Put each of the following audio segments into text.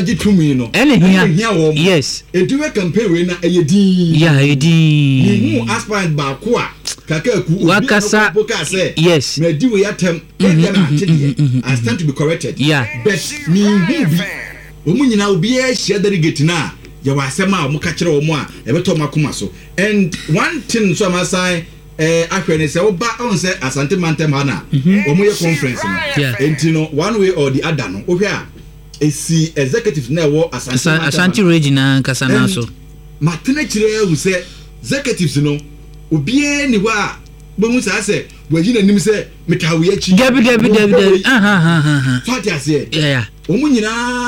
agi tumi no enya wo yes eduwe campaign we na eyedin ni hu aspirant ba ko a kakaku wakasa yes na di we atem I stand to be corrected but ni hu bi omunyina obi e share delegate na ya wasema omuka kire omu a ebeto makoma so and one thing so am assign ahwene se oba on se Asante Mantem hana omu ye conference no entino one way or the other no ohwe a esi executive na wo Asante region kasa na so matene kire hu se executives no obie ni wa bomu sa se wajina nim se metawe achi dabi fati ase yeah omunyina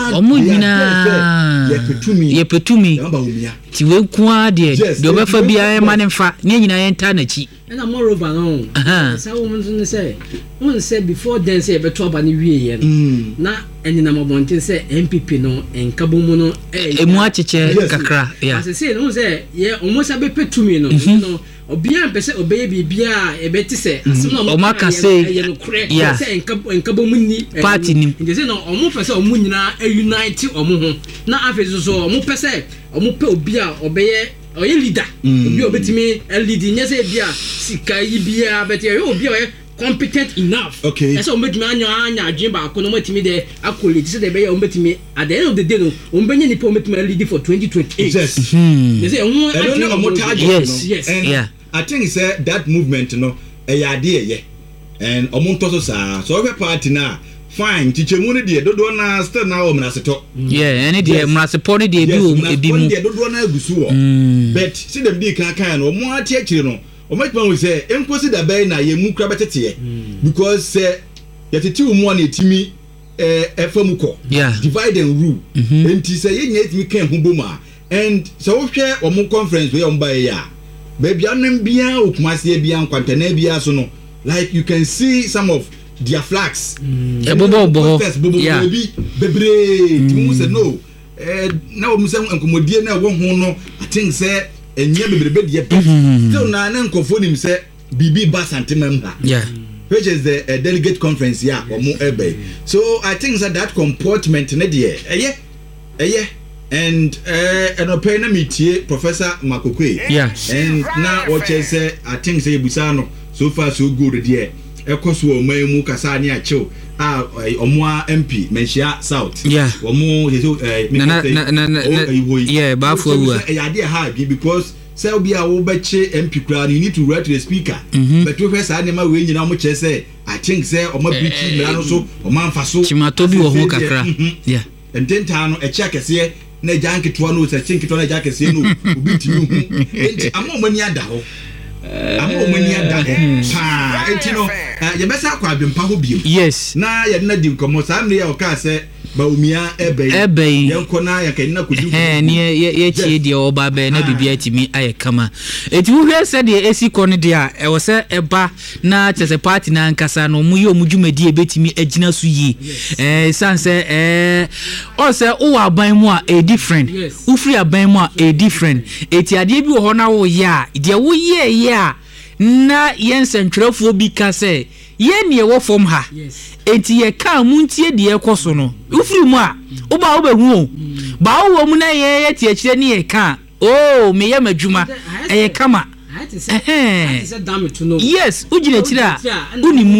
yepetumi ti we kwa de obefa bia e manfa ne nyina yenta na chi na moreover no say woman say before then say beto aba ne wie ye na enina mabontin say MPP no enkabomu no emu acheche kakra yeah say no say ye omosa be petumi no obia pese obeye bibia ebeti se asem no omaka say yeah say enkabomu ni party ni say no omo pese omo nyina unite omo ho na afezo so omo pese omo pe obia obeye oye leader obi obetimi lead nyese bia sika yibia beti obi oye competent enough so ombetimi anya adwen ba ko no matimi de akoliti se de be ombetimi at the end of the day no ombenye ni po ombetimi lead for 2028 yes say yes yeah I think say that movement no eyade and omonto so sa so we party na fine tichemu ne de dodo na still na o mnaseto yeah any de mnasepo ne de bi mu de dodo na agusu wo but see them dey kan no mo ati akire no o match man we say enkosi da bay na ye mu kra betete because say yetiti umu na etimi efamuko divide and rule enti say ye nya etimi kan hu boma and so wo hwe o mo conference we on bay ya baby anem bia okumase bia nkwantana bia so no like you can see some of their flags bobo yeah bebre timu say no na o musa enkomodie na wo hu no I think say enya bebrebe de still na nkofo nim say bibi ba santemam ha yeah which is the delegate conference ya omo ebe so I think that comportment na de eye and opinion na metie Professor Makokwe yeah and na what say I think say busa no so far so good there ekoso o mamu kasa ne achew omo MP Menchia South yeah omo yeah ba fu awu ya dey hard because say obi a wo beche MP kra you need to write to the speaker but Professor Anema we nyina mo che say I think say omo preach mra no so omo anfa so chimato bi wo ho kakra yeah and then no e check ese na janke to no se chinke to na janke se no obi timi hu enti amomani ada ho pa etino ye besa kwa bempa ho biem yes na ye na di nkomo sam ne ye o ka se ba umia ebe ye nko na ye kan na kodu ne ye chie de oba be na bibia timi aye kama eti wo hwe se de esi kone de a e wo se eba na chese party na nkasa no mu ye omudwumadi ebetimi agina so yi sanse o se wo aban mu a different wo free aban mu a different eti ade bi wo ho na wo ya de wo ye a na yensentwerefo bi ka se ye ne wo fom ha enti ye ka muntie de ekoso no ufiri mu a wo ba wo behu o ba wo mu na ye tie kire ne ye ka oh me ye madwuma ye kama yes ujine kira unimu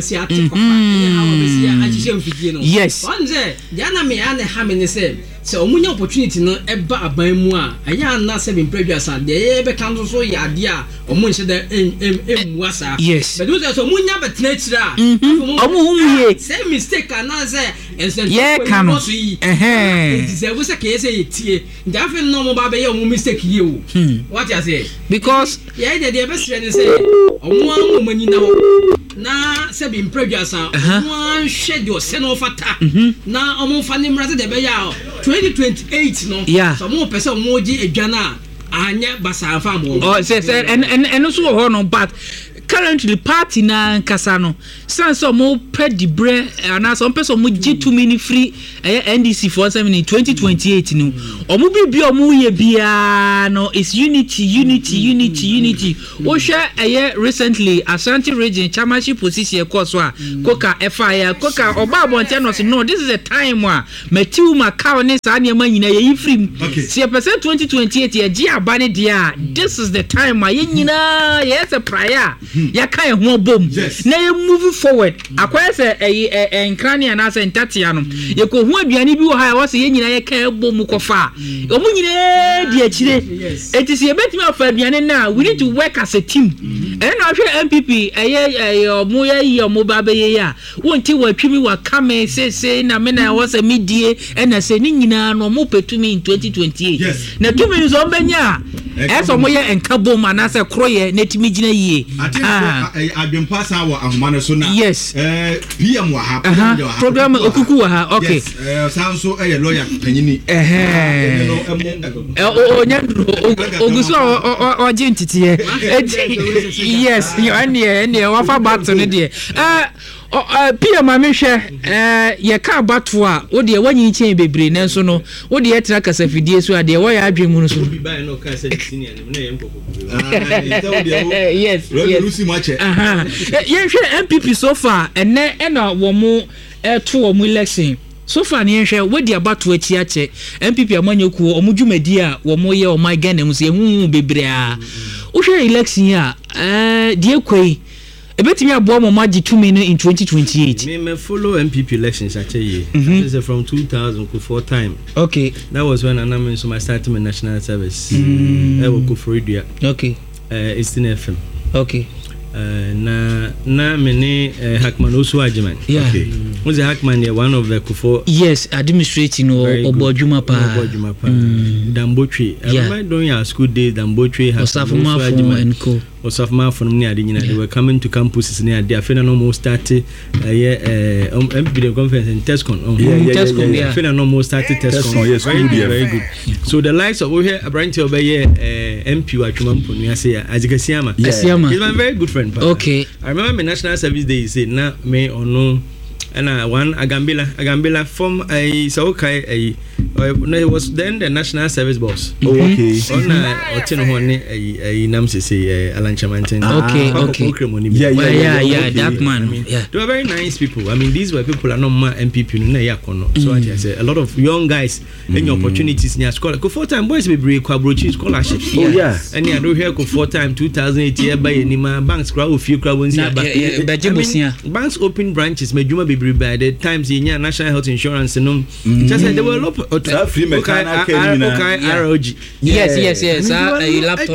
yes onze yana me ane ha me ne se omunya opportunity no eba aban mu a aya na se be previous and dey be kan so ya de a omu nse de emuasa yes but do so omunya betena kira omu humye say mistake ana se ye kanu deserve se ke se yetie ndafe no mo ba be ye omu mistake ye o what you say because yeah dey be sere ne se omu amani na ho na se be previous a omu hwe de o se no fata na omu fa ne mrase de be ya 2028 no so mo pese mo gi edwana anya basanfa mo oh say and so ho no but currently party na nkasa no sense mo pedibre ana so person mo gi too many free NDC for 2028 no omo bibia omo ye bia no is unity o share recently Ashanti region chairmanship position course a koka fire koka oba bonte no say no this is a time where metiu makao ne sa ne nyina ye free see percent 2028 ye gi abane dia this is the time where ye nyina yes a prayer ya kan ho bom na ye move forward akwai say enkrania na say ntatia no ye ko ho aduane bi wo ha wo say ye nyina ye kan bom kofa omo nyina di akire etisi ye betimi afa aduane na we need to work as a team and na hwe MPP omo ye omo ba be ye ya wonti wa twimi wa kame say na me na wo say medie na say ni nyina no mo petumi in 2028 na tumi nzo mbenya eso mo ye enka bom na say kroye na timi gina yie adwempa sa wa ahoma no so na PM wa ha program okuku wa ha okay sanso lawyer panyini onyandro oguso oje ntitiye yes ane wafa battle ne de PM amehwe ye ka battle a wo de wanyi chen bebre nenso no wo de etra kasafidie so ade wo ya adwemu no so yes yenhwe MPP so far ene wo mo to wo mo election so far ne yenhwe wo de abato achi ache MPP amanyoku o mo dwumadi a wo mo ye o my Ghana mu se hu bebre a wo hwe election a de kwai ebetimi abo mo magi 2 million in 2028 me follow MPP elections actually this is from 2000 to 4 time okay that was when I so my started my national service I will go for it okay Eastern FM okay na many Hackman also Ajman okay was the Hackman one of the Kufo yes administrating Obojuma pa Dambotri I remember during our school days Dambotri has and co Osafma from near they were coming to campuses near their final almost started MPP conference in Tescon final almost started Tescon yes very good so the likes of here Abranti Obeye MP Wachumampo Azikasiama he's my very good friend okay I remember my national service day he said na me or no and one Agambila from a Saukai it was then the national service boss okay on Otino a namse say Alan Chamantin okay that man they were very nice people I mean these were people are not my MPP so I say a lot of young guys any opportunities near school go 4 time boys be break kwabrochi scholarships and I do here go 4 time 2008 year by any banks crowd few crowds banks open branches medjuma be by the times in national health insurance no just they were a lot of free mechanical ROG yes a laptop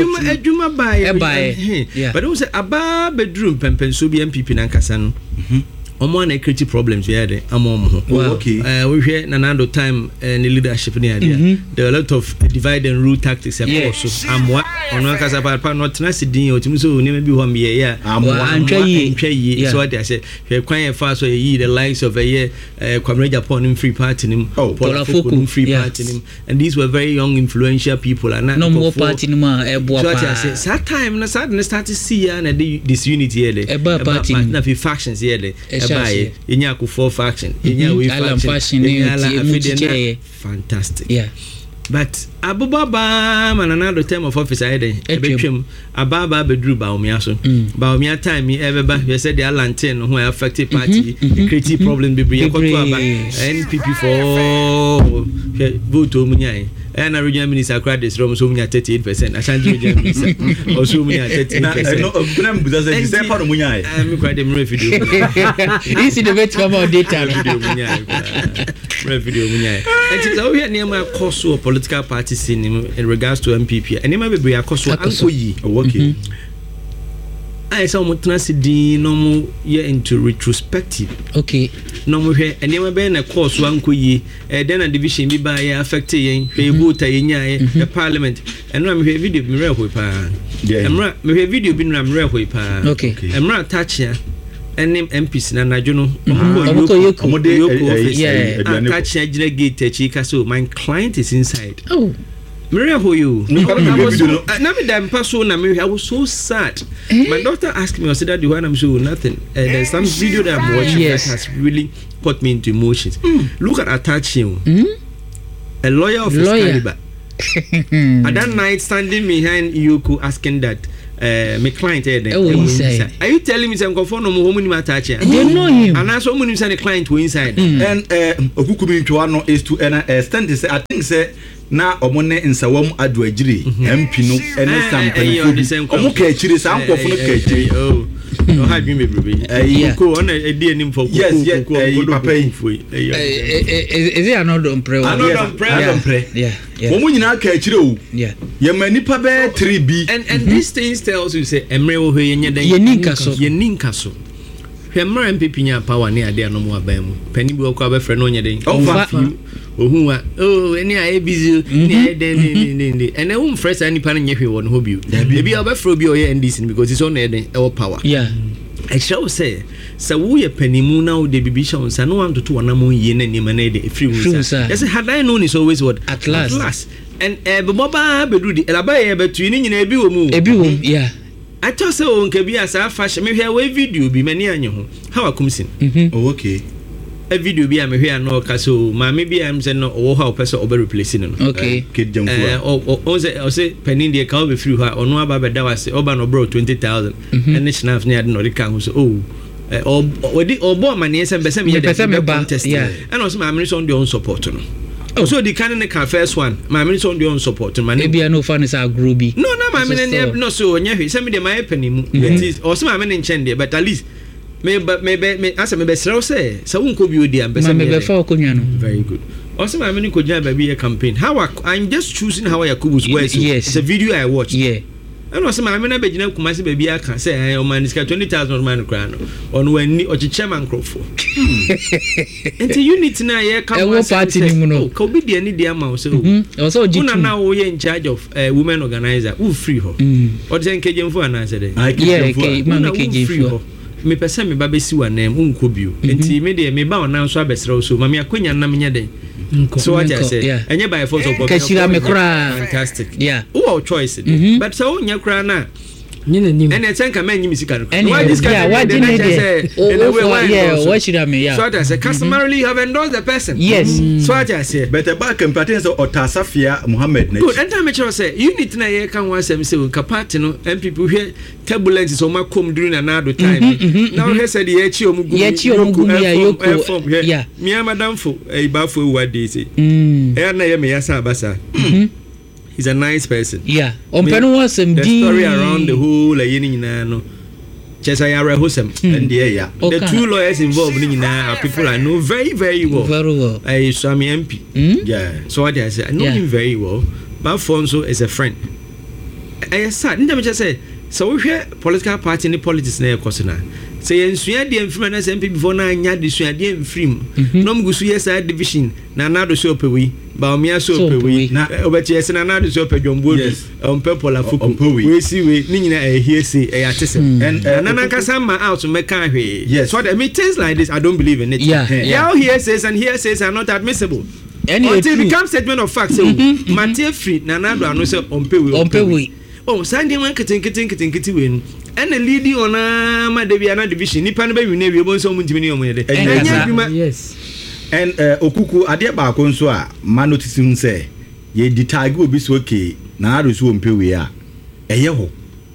but it was a bedroom pempen so be MPP nankasa no omo na create problems we had okay we hear nanando time and leadership near there there are a lot of divide and rule tactics also amwa ono kasa papa not na sidin otimi so ne bi ho me ya antwa so I say we kwan fa so yi the likes of Kwame Japan in free party nim Polafoko free party nim and these were very young influential people and no more party nim ebo so I say that time na start to see and this unity here na factions here by Inya Kufo faction Inya we faction Inya fantastic but ababa man another term of office I dey ebetwem ababa bedru baomia so baomia time me ebeba you said the Atlantin who affected party create problem be bring to aba NPP for vote omunyai and regional minister cried this room so munya 38% Ashanti regional minister also munya 38% no problem because they say for munyai I'm cried them video this is the best come out data video munyai and so we near my course of political parties in regards to MPP and never be a course ankoyi okay I saw Mutnasidi no year into retrospective. Okay. No more here, and never been a course one kuyi, then a division be by affected yen, Paybuta yen, the parliament, and I'm here video mirror whip. I'm video been ramrel whip. Okay. I'm not touch ya. And name MPs na najono catch gate chika so my client is inside. Oh. Maria who you? I was so sad. My doctor asked me, I said, "That I'm sure nothing." There's some video that I'm watching that has really put me into emotions. Look at Atachi, a lawyer of his caliber. At that night, standing behind Yoko, asking that. My client inside. Are you telling me some confirm no more money Atachi? They know him. And also money the client who inside. And Okukubi Chuano is to stand to say, I think say na omone nsawam adu agiri MP no ene sampan omo ka achiri sa nkofo no ka achiri no ha bi me brebe ko on e di anim for ko papa yi is it another pre yeah omo nyina ka achiri o ye mani pa be 3B and these things tells you say emre wo hwe yenye den ye ninka so hwemra MPP nya power ne ade no mo aban mu pani bi okwa be frɛ no nye den ohunwa any I busy ne den and I won't fresh any pan nyehwe won ho bio maybe I be frɛ bi o ye NDC because it's on eden e power yeah I shall say so wo ye panimu na wo de bibi sha onsa no want to wanamo ye na nima na de free unsa yes had I known is always what at last and baba bedu di elaba ye betu ni nyina ebi wo mu yeah I just say on kebi asa fashion me hwe we video bi mani anyo ho how akumsin oh okay a video bi am hwe na ka so ma me bi am say no wo how person obe replace no okay kid jamfu o say penin de ka obe free ha ono aba be da wase oba no bro 20,000 and snap ne ade no de ka ho so odi obo amane say be say me de contest and also ma me so on the own support no so the can in the first one my minister on the own support man maybe no fun is a groovy no my minister no so nya say me dey my panimu it also my minister nchen but at least me as me be say so unko bi odi am be say me be fa okonwa no very good also my minister ko jan baby a campaign how I'm just choosing how Yakubus works yes. It's a video I watched yeah and also my minister be gina kumasi baby aka say o man is 20,000 man kra no on when o chairman crofo enti unit na ye come party ni mu no ko bi de ni de ama o say also una na wo ye in charge of women organizer who free her o de nkejemfo ana say yeah okay man nkejemfo me pese me ba besi wa nam unko bio enti me de me ba ona so abesere so ma me akonya nam nya den so what I say enye by force of kashira me kra fantastic yeah who choice but so nya kra na nyina nim and it's can man misika why this guy yeah what did what should I mean yeah so what I say customarily have endorsed the person yes so what I say but back in pattern so Otasafia Muhammad good and time me say unit na ye kan wan say ka party no MPP hwe turbulence so makom during another time now he said ye chi omugu yeah me madam fo e ba fo wa dey say na ye me yasa abasa he's a nice person yeah ompenu was some the story around the whole nyina no chesa ya rehosem and the two lawyers involved nyina are people I know very very well I Swami MP yeah so what I say I know him very well but Fonso is a friend I said ndem say so we hear political party ni politics na ekosina say ensua de mfrim na SMP before na anya de sua de mfrim no mgusu yes division na nado so pewi ba omia so pewi na obeti yes na nado so pedwombo on people afuku we see we ni nyina here say e atese and nana kasa ma out meka hwe yes so that me things like this I don't believe in it yeah here says and here says are not admissible until it becomes statement of fact say Matthew free na nado anu say on pewi oh Sunday one kitten we and the leading on Madaviana division nipa no be we na we bon so mu ntimi ne omo yes and okuku ade ba ko nso a ma notice hun say ye di tag obi so okay na ado so ompe we a eye ho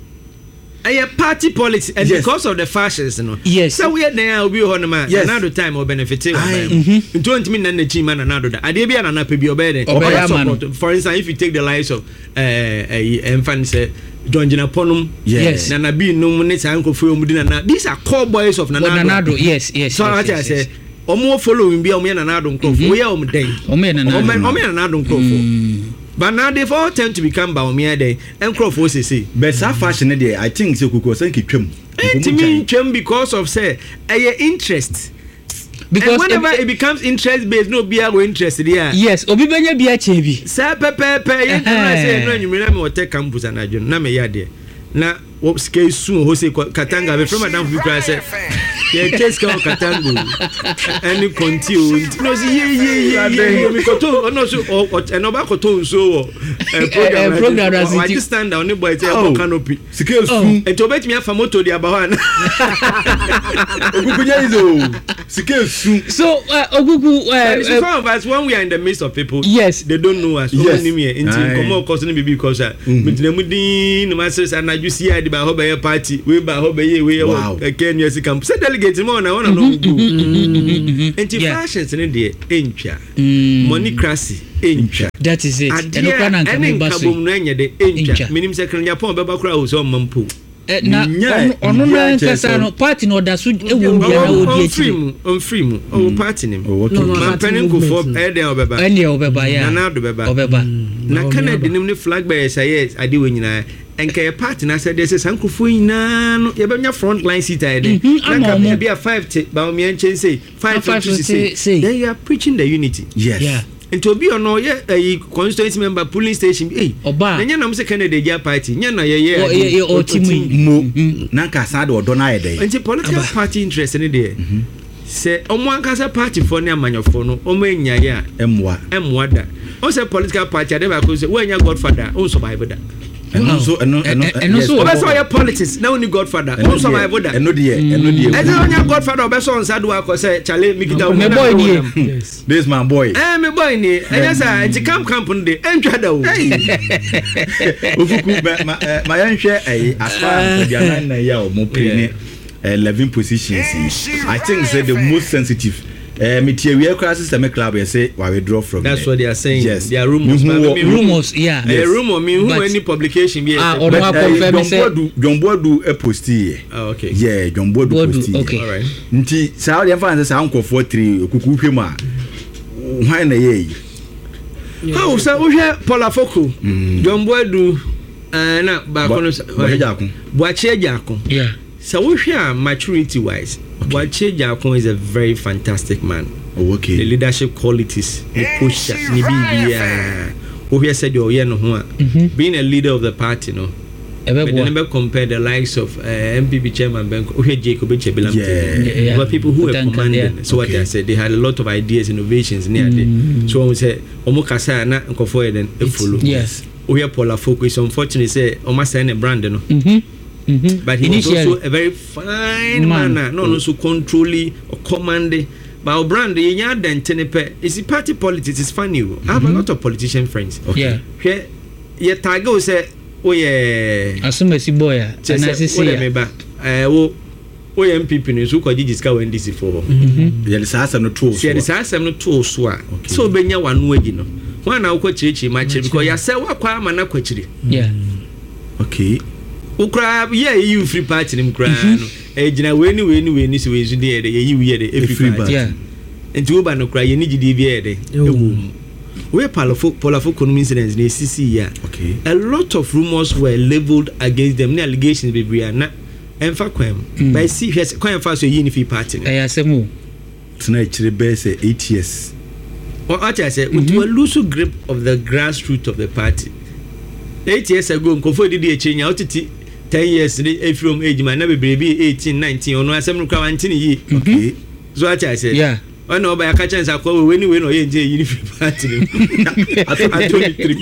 a party policy and because of the fashions no yes so we there obi ho no ma another time or benefit don't mean na chi man another da ade bia na pe bi obede for instance if you take the lives of enfan say John Jina Ponum yes na bi no ne san ko fo omudi na these are core boys of Nanado yes so what I say omo following bia omo ya Nanado nkofo we ya omo den omo ya Nanado nkofo but now they all tend to become Baumia Day and Crawford say. But so fashion day, I think so could thank you. To me, because of say a interest. Because and whenever it becomes interest based, no be our interested here. Yes, Obi Benya be a chevi. Say pepe, you say no, you remember what take campus and I do. Na me ya there. Na what scale soon Jose Katanga be from Madam Bukra say yeah case ka Katanga any continue no see yeah me ko to no so no ba ko to so program as it stand down boy say canopy scale soon e to bet me afa moto dia ba wan Ogugu izo scale soon so Ogugu some of us when we are in the midst of people yes they don't know us yes. Come cause no be because mutin no masters and you see the ba ho be party we ba ho be we Ken yes camp say delegate mo na one no go anti fashions in there entwa monocracy entwa that is it and no plan and me baso no enye de entwa minim say kan Japan be ba kura o so mampo na ono na nkasa no party no da so ewo bia na odi echi on free mu o party nim man penin go for ede obeba ya na do beba obeba na Canada nim ne flag by say ade we nyina enka ye party na say say sankofo nyina no ye benya front line seat ade na ka be a 5 ba me enchen say 5 to say then you are preaching the unity yes yeah and to be or no ye constituency member polling station na nya na say Canada dia party nya na ye o timu na ka sa de odo na ye dey and political party interest in there say omo ankasa party for ne amanyofo no omo enyaye a emwa da o say political party ade ba ko say we nya godfather o survive da eno so obeso your politics na only godfather o survive da eno de onya godfather obeso on sadu akọ say chale mikita me boy ni this my boy me boy ni enyasa nti camp de entwa da o ofuku ma yanhwe asfa dia na ya o mo play 11 positions. I think say the most sensitive. Material crisis system club say we withdraw from. That's what they are saying. Yes, there are rumors. Yeah. A rumor mean who any publication be. John Bodu a postie. Okay. Yeah, John Bodu postie. Okay. All right. Nti sa dem fan say anko 43 okuku hwem a. Why na ye? How say we hear Polafoko. John Bodu na ba kono Boache Jakon. Yeah. So we hear maturity wise, Boache Jakon is a very fantastic man. Oh, okay. The leadership qualities, the push, ni bibia. We hear said you no ho. Being a leader of the party, no. But they never compare the likes of MPP chairman Benko. We hear Jacob Echebilam. Yeah. But people who were commanding. Yeah. So what they said, they had a lot of ideas, innovations near there. So we say, Omo Kasa na nkofo then follow. Yes. We hear Paula Focus. Unfortunately, say Omo say a brand, no. But he was also a very fine man, not also controlling or commanding. But our brand, the is the party politics is funny. I have a lot of politician friends. Okay. Yeah. Yeah, Tago say, oh yeah. Assume si boy. And I say, oh MPP news who could discover NDC for. Yeah, the SARS no tools. Yeah, the SARS no tools. So Benya one way, you know. One hour coach match because you say what kwa mana coachri. Yeah. Okay. Ukra yeah you free party nim kra no ejina weni so we dey you free party yeah enti oba no kra ye ni gidi bi e dey we polafo consumer incidents dey CC ya okay a lot of rumors were leveled against them ni allegations be bria na emfa kwam by see hwese kwam fa so yi ni free party ya semu tena chire be say 8 years what I say we lose grip of the grassroots of the party 8 years ago nkofo didi e chenya otiti 10 years from age man na be 18 19 ono asem no kwa wantini yi okay so what I say yeah one oba ya kacha nsa kwa we no ye nje yi free party at 23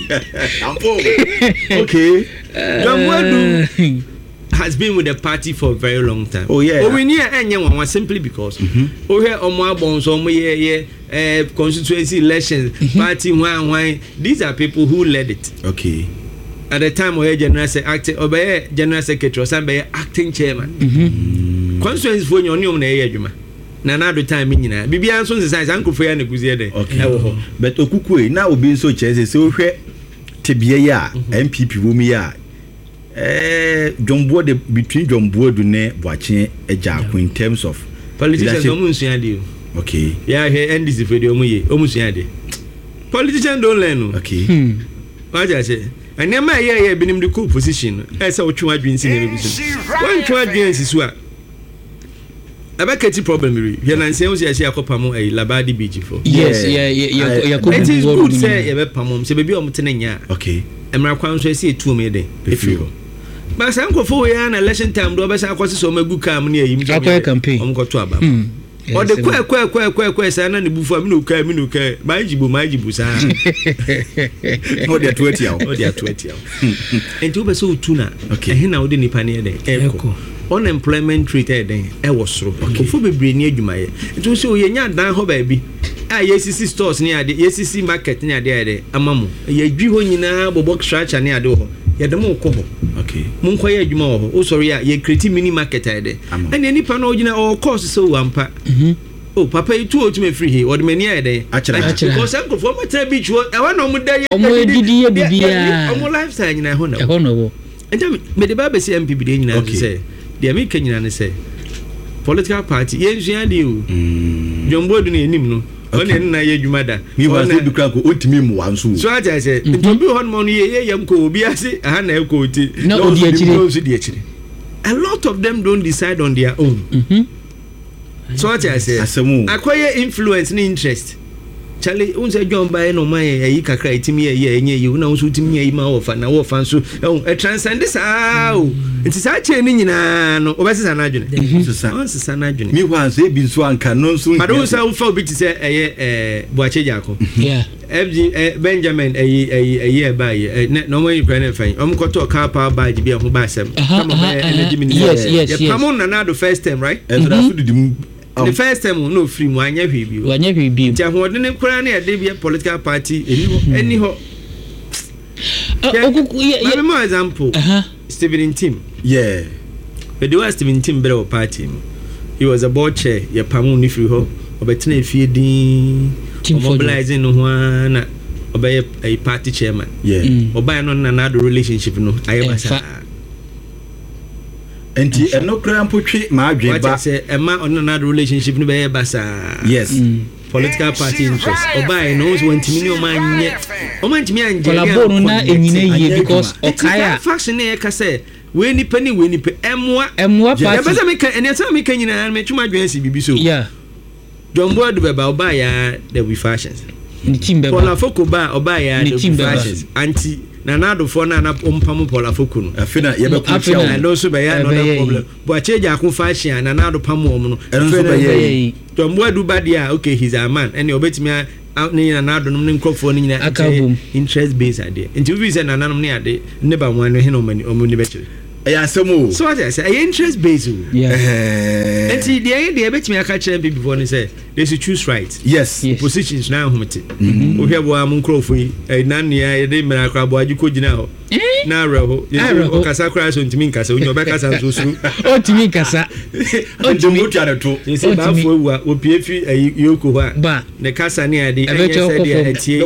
okay John Bodu has been with the party for a very long time. Oh yeah. We near enye one simply because o here omo abon so omo ye constituency elections party one these are people who led it. Okay. At the time where general general secretary or somebody acting chairman. Constituency for your new na na another time nyina bibia nso nsesa ankofo ya neguzie de but okukue na obi nso chese se ohwe tebie ya MPP wo mi ya Jombo de between Jombo do ne Boache Ejaku in terms of politicians omunsuya de okay yeah here NDC for the omuye omunsuya de politicians don't learn okay what I say and na my yeah binim the cool position e say otwe adwen si na begusi one twa adwen si so a abakati problem ri here na nse wo say akopam labadi beach for yes yeah it is good say ye be pamom say be omtene nya okay emra kwan so say etu me de efiro But some go for an election time, do best across so magu come near him. Campaign. Go to about. Or the quack, and the buffer, minuka, my jibu, sir. Oh, they're 20 hours. Oh, they are 20 hours. And to be so tuna, okay, he now didn't panier the unemployment rate, I was so. Okay, for be bring near you, my. It was so young, down her baby. Yes, stores near the SCC market near the Amamu. Ye drew in a box structure near door. Yadamo koho. Okay. Munkwaya jumo. Oh sorry, ye create mini market ade. And any pano or course so wampa. Oh papa you too to me free here or the many ade. Because I'm from a beach what I want no day. Omo lifestyle in a honor. And tell me the Bible say MPB in say. The American say political party yes you Jumbo do no. One na ye jumada mi wa se bi kra ko otimi mu wanso so I say it will be hon money ye yam ko obi ase aha na e ko ti no odi akire a lot of them don't decide on their own so I say acquire influence and interest Charlie unse John by no my e kakra etimi ye enye ye una unso timi ye ma ofa na wo fan so e transcend this how it is actually nyina no obesisa na adwene sisa na adwene mi wan se bi so anka no so but unse wo fa obi ti se Boache Jako yeah FG Benjamin eye ba ye no mo Ukraine fan omkoto car power badge bi ho ba asem some of energy minister yes pamon na the first time right the first time no free mu anya hwebi ti ahode ne kura na de bi political party any ho let me example Stephen Tim yeah but the was Stephen Tim better party he was a board chair ya pamu ni free ho obetena efie din mobilizing no ho na obey a party chairman yeah obay no na do relationship no ayebasa enti eno kra mpotwe ma adwen ba say ema on another relationship no be basa yes political party interest obay no want me o man anye collaborate na enyine ye because okaya faction e ka say we ni pani emwa party ya basa me ka ene say me ka nyina me twuma adwen si bibi so yeah John Boy do ba obay ya the we fashions ni timbe ba foko ba obay ya the fashions anti Nanado for na ompamu pola fokuno afina ye be kucha and also be ya no problem Boache Jako fashion nanado pamu omo no afina Tombo do bad ya okay he's a man and obetimi out ni nanado no nkofo ni nyina interest based idea nti we say nananom ni ade ne ba wan no he no mani omo ni be chire ayasemo so what I say interest based yeah nti the betimi aka chire people before ni say they should choose right yes positions na homete ohwe bo am nkrofo yi nan ya ye de mera akra bo agiko gina ho na reho o kasa kra so ntimi nkasa onye obekasa nso so o timi nkasa o timi otua to se ba fo wa opie fi yoko ho a ne kasa ne ade enye se de atie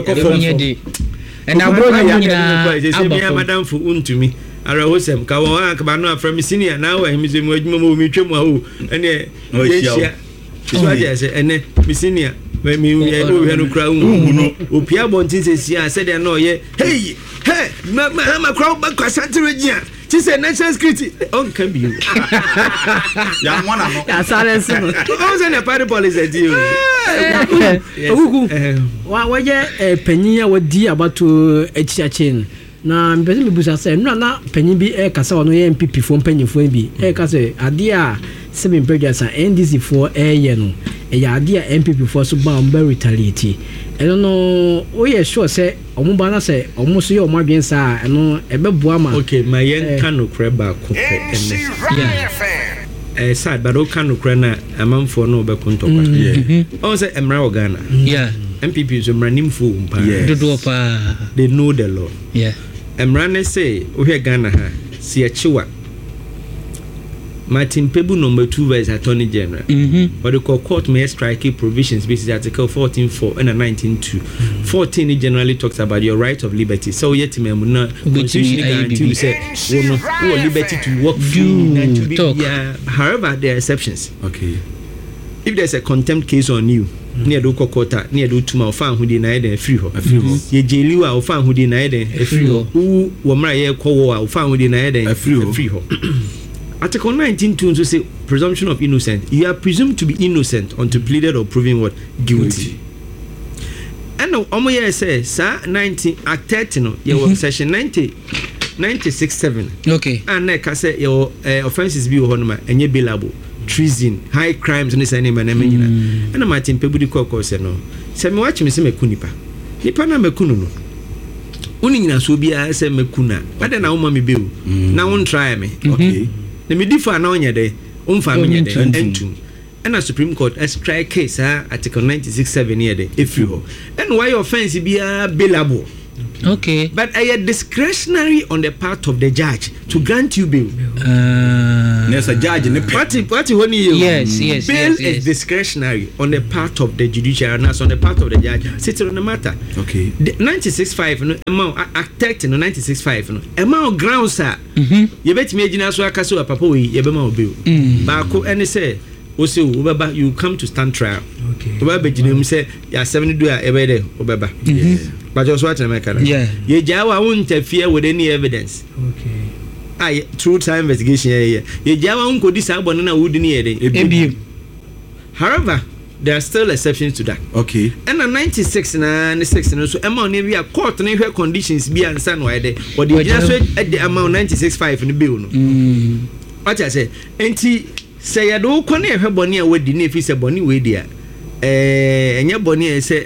e na bro na nyina se me madam fo untumi ara hosem ka won akba no afra mi senior na wa himi se mu adwuma mo mi twem ho ene yesia so aje se ene mi senior me ye do hwe no kra hu no opia bontin se sia se de no ye hey ma kra ba kwasantire gia ti se national security on can be ya mwana no ya silence no o se na party policy di ogugu wa ye panyin wadi abato echiachen na mbese mebusa se na panyin bi kasa wono ye MPP fo panyin fo bi kasa ade a seven prejudice NDC for ye no ya ade a MPP fo so ba mba retaliate eno no o ye sure se omo ba na se omo so ye omo adwen sa eno ebeboa ma okay my yen kanu kreba ko pe ene sad but o kanu kre na amanfo no be kontokwa on se emra Ghana yeah MPP so mranim fo mpa dodo pa they know the law yeah emra ne say o he Ghana ha si achiwa Martin Pebu number 2 vice attorney general but the court may strike provisions basis article 14.4 and 19.2 14 generally talks about your right of liberty so yet me na constitution guarantee you say no liberty to work free and to be however there are exceptions okay if there's a contempt case on you near do kokota near do tuma ofan hudi na eden free ho ye jeliwa ofan hudi na eden free ho wo mra ye kowo ofan hudi na eden free ho Article 19.2 to say presumption of innocence. You are presumed to be innocent until pleaded or proven what guilty. And no, omo ye say, sir 19 Act 30 no, ye section 90 96-7 okay and na ka say your offenses bi ho no ma enye bailable treason high crimes ne say ne ma na nyina na ma tempebudi kokko se no se me wachi me se mekunipa nipa na mekunu no uni nyina so bia se mekuna wada na wo ma me bewu na won try me okay na me difa na onye de umfa me nyede entum and a Supreme Court a strike case article 96-7 here de efri ho and why offense be bailable okay but a discretionary on the part of the judge to grant you bail there's a judge in the what when you yes bail is discretionary on the part of the judiciary and on the part of the judge sitting on the matter okay 96-5 no amount act no 96-5 no amount grounds you bet me agina so aka so papa we ye be ma bail ba ko any say Ose ubeba you come to stand trial. Okay. Ubeba jinem say ya 7 do ebe de ubeba. But just what am I kind? Yeah. Ye jawa won't interfere with any evidence. Okay. Through time investigation here. Ye jawa won't go this abon na would ni ede. However, there are still exceptions to that. Okay. And a 96 and 6 so amount we are court and her conditions be and san why there or the just at the amount 96.5 in the bill no. What I say enti say ya do ko na ehwe boni a wadi na efi se boni we dia enye boni e se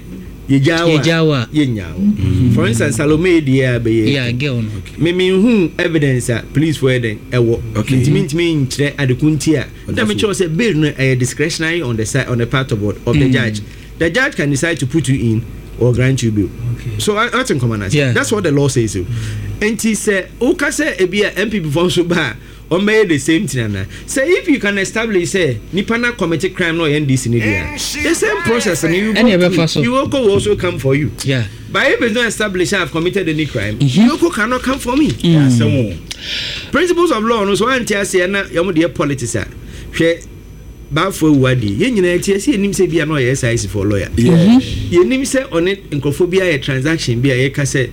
yejawa yenyawo for instance Salome dia be yeah girl no me hu evidence police for den ewo intimi nchire adekunti a na me cho say bail no discretionary on the side on the part of the judge. The judge can decide to put you in or grant you bail. Okay. So that's in common. Yeah. That's what the law says. And he said, "Okay, say ebia MP before so bad." Or may the same thing na. Say if you can establish say Nipana committed crime no NDC ni dia. The same process and you will also come for you. Yeah. But if it's not established I have committed any crime, you cannot come for me. Yeah, so principles of law no so antia say na your dey politics a. Hwe ba for wadi. Ye nyina tie say nim say bia no yes for lawyer. Yeah. Ye nim say on it nkrophobia a transaction bia ye ka say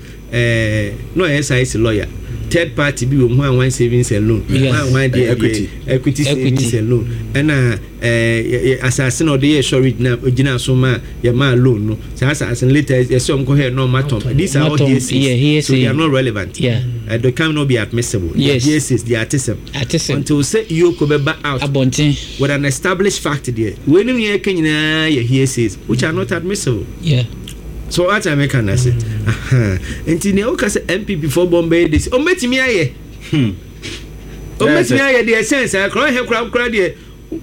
no yes lawyer. Third party be one savings and loan, one equity savings and loan, and assassin or the short now, Gina Soma, your man loan. No, so assassin later, yes, some go here, no matter. These are all hearsays, so they are not relevant. Yeah, they cannot be admissible. Yes, hearsays, the artisan. Until say you could back out with an established fact there. When you can hearsays, which are not admissible. Yeah. So what I make an say, and in the Oka MP before Bombay, this met me aye. Met me aye, the essence, I cry her crowd crowd here.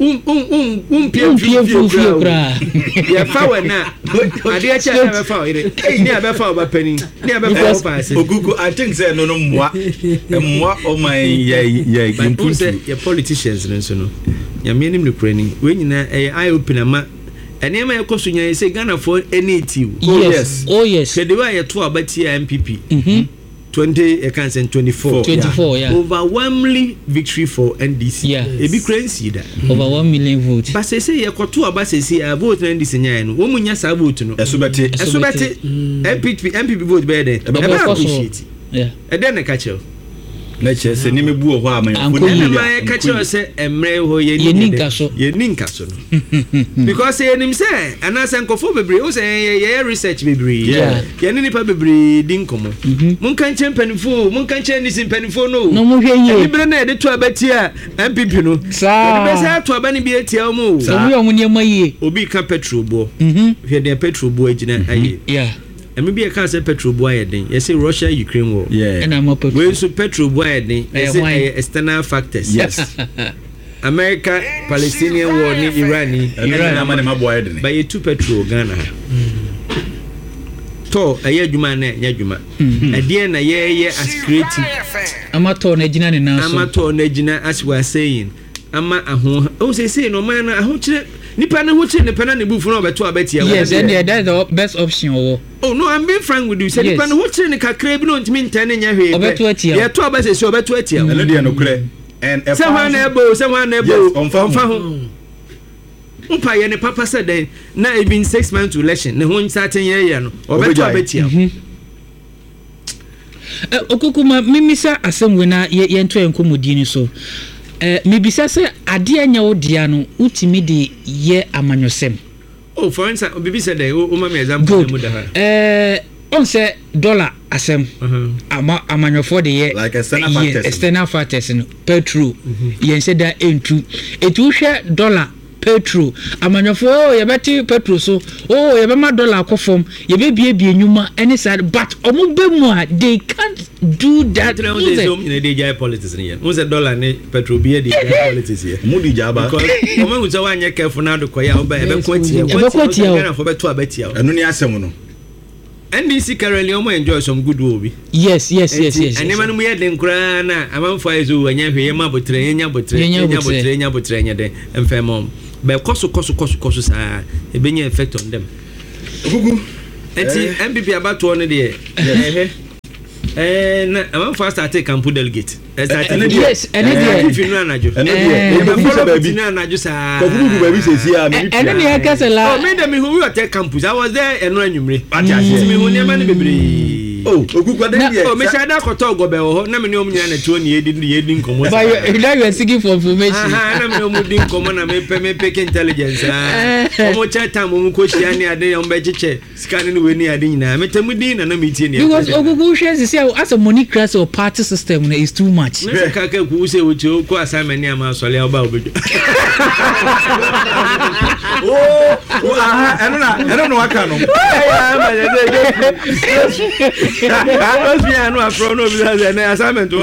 Yeah, power now. I dear child never found it. Never found a penny. Never found Google, I think say no more. More oh my your politicians and so no. Your minimum Ukraine. When you I open a map. And you may question you say Ghana for any team. Yes. Oh yes. So the way you talk about MPP. 20 accounts and 24. 24, yeah. Overwhelmingly victory for NDC. Yeah. A big crazy that. Over 1 million votes. But say you got two about say a vote NDC nyan. Woman ya sa vote no. Esubete. MPP vote better. I appreciate. Yeah. And then I catch you. Let's say ni me bu o ho ama I catch you say emre ho ye ninka so because say nim say anasa nkofo bebre o say ye research bebre ye ni nipa bebre din komo mun kan chen panifo mun kan chen ni panifo no mo hwe ye bebre na de to abati a MPP no sa be say to abani bi etia mo so we o ni ma ye obi ka petrol bo hwe de petrol bo agina aye yeah. And maybe I can't say petrol boy then. You say Russia Ukraine war. Yeah. And I'm up. We so petrol boy then. External factors. Yes. America Palestinian war ni Iran. But you two petrol Ghana. To aye adwuma na nya adwuma. Ade na ye as creative. Amato na gina ni na so. Amato na gina as we are saying. Ama aho. O say no man aho kire nipa na ho kire nipa na ne bufu na obeto abetia. Yes, and that's the best option. Oh no, I'm being frank with you. Say nipa na ho kire ne kakra bi no ntimi ntane nya hwe. Obeto atia. Ye to abase so obeto atia. Eno de no kure. And say one ebo. Onfa ho. Umpa ye ne papa said then na e been 6 months to election. Ne ho certain year no. Obeto abetia. Okukuma mimisa asem na ye nto enkomodi ni so. Mibisa se ade anya odia no utimi de ye amanyosem. Oh, for instance, bibi said o ma me example mu da ha. on say dollar asem amanyofo de ye like external factors no petrol yen say that entu etu hwe dollar petrol amanyofo yebeti petrol so yebema dollar akofom yebebie nyuma any side but omubemu they can't do that. They jai politics here. Who say dollar ne petrol be the politics here? Mudi jaba. Because omo nso wa nye careful na do koya oba ebe kwati na for beto abeti ya. Enu ni asem no. NDC currently omo enjoy some good obi. Yes. And man mu ye den kura na amanfo ayezo anya hwe ma botre nya botre nya de emfemom. Be koso sa ebenya effect on them. Gugu. Enti MPP abato no de na am first take camp delegate. Yes, if you know anajo. Anajo sa. Gugu baby say see am. Ene kasela. Oh, me dem who we take campus. I was there eno anwumre. Me hu ne ma ne bebre. Oh, Gugu dem here. Oh, me say da koto go be ho na me ne omnya na tuo ne yedi nkomo. But you are seeking for information. Na me omu di nkomo na me pick intelligence. Omo chat time omu ko hia ne ade yom be chiche. Scan ne we ni ade nyina. Me temu din na me tie ne. Because Gugu shares say as a money class or party system is too much. Na kaka ku say we ko assignment ni ama sole oba obedo. I don't know what kind of. Must be no from no assignment.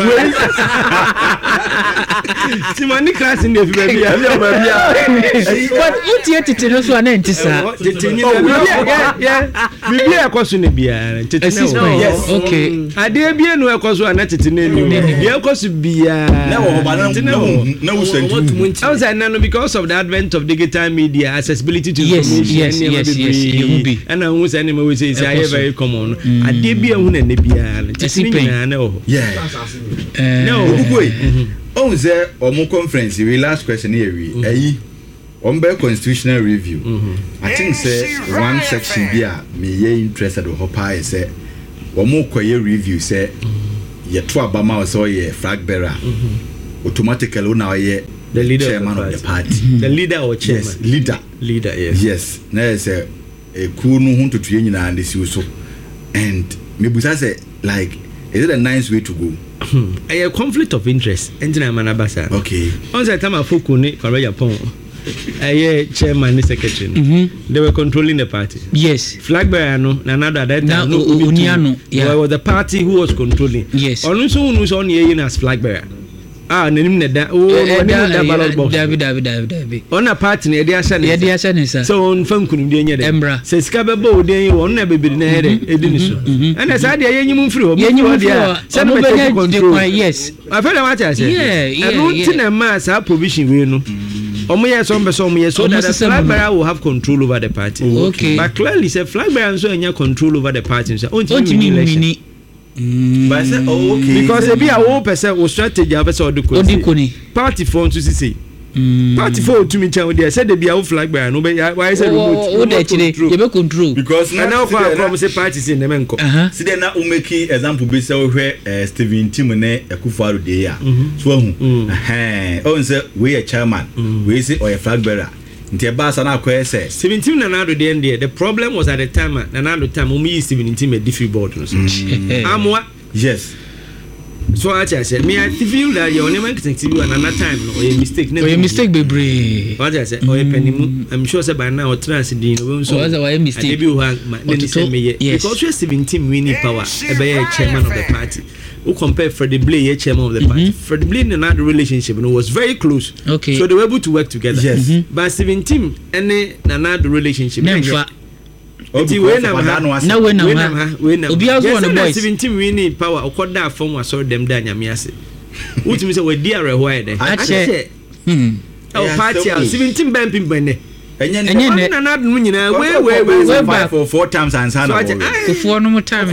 Simoni class in the baby. But what you no so anenti sa. Yeah. Bibi akoso ne bia. Yes. Okay. Ade bia no akoso anatete ne ni. Bia akoso bia. Na wo ba na wo sentu. I was saying because of the advent of digital media, accessibility to information. Yes. And I was saying we say very common. Ade bia hu na ne bia. Yeah. No. On the Omo conference, we last question here. On the constitutional review, I think say one section here me interested or hopa say Omo koye review say ye to Obama so ye flag bearer automatically now ye the leader chairman of the party. The leader or chairman? Yes, leader. Yes. Now say a cool no hunto to you and this so and maybe say like is it a nice way to go? A conflict of interest. Entina manabasa. Okay. On the time of Fukuni, Korea Pong, a chairman and secretary. They were controlling the party. Yes. Flag bearer no, another that Uniano. Yeah. Was the party who was controlling. Yes. Only someone who's on here as flag bearer. Name that. David. On a party near the Ashan. So on phone couldn't be any Embra. Says Cababo, they won't never be in a and as I did, you through. Yes. I felt what I said. Yeah. And a mass our provision, we know. So that the flag bearer will have control over the party. Okay. But clearly, say flag bearer so any control over the party. But I said, okay. Because if you are 1% or strategy, I saw the party phone to see. Party phone to me, they said they be a flag bearer. No, why is it control? Because now promise a party in the Menko. See, then I make example be so where Stephen Timone a Kufaru day. So, oh, sir, we a chairman, we say, or a flag bearer. Say 17 Nanado the problem was at the time Nanado time we 17 a different board. Yes. So I said me I feel that your name can you another time or a mistake be what I said or a penny I'm sure say by now transit so a mistake because you're 17 winning power a chairman of the party. Who compare Freddie Blay, chairman of the party. Freddie Blay and another relationship was very close. Okay. So they were able to work together. Yes. But 17 and another relationship. Now 17 winning power. O could that form was so them done yamiase. Which means we dear why they. Oh, party 17 bumping bene. And not where 5 or 4 times and son before no more time.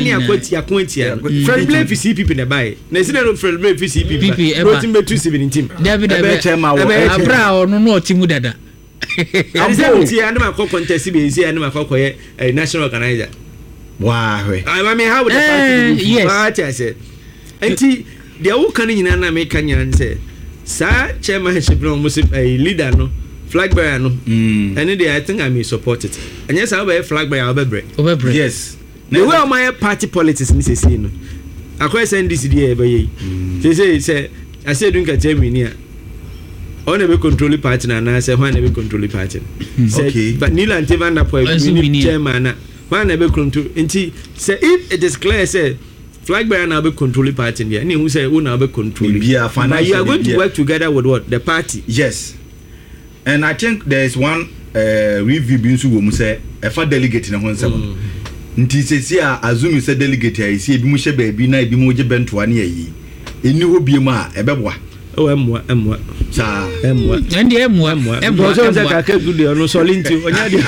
Fred Blake see people in the buy. National Fred Blake see people. Wrote 217. David Abra or no Timudada. I'm saying my contest and my national organizer. Wow. I mean, how would I said? And the old canning in American say, Sir, chairmanship almost a leader no. Flag bearer no. Any day I think I may support it. And yes, I'll be a flag bearer. I'll be yes. the way my party politics ni sesi no akwai say ndc dey ebe yi say I said don't get me near on be control party na say when be control party okay but Nila Ntevan na point chairman na when be control nti say if it is clear say flag bearer na be control party there and who say who na be control but you are going to work together with what the party. Yes, and I think there is one review bin so go mu say e fa delegate na ho nsem nti sesi a azumi say delegate a isi ebi mu hye ba bi na ebi mu je bento ane ayi eni ho biem a ebeboa emwa sa emwa so say ka good dey no so linti onya dey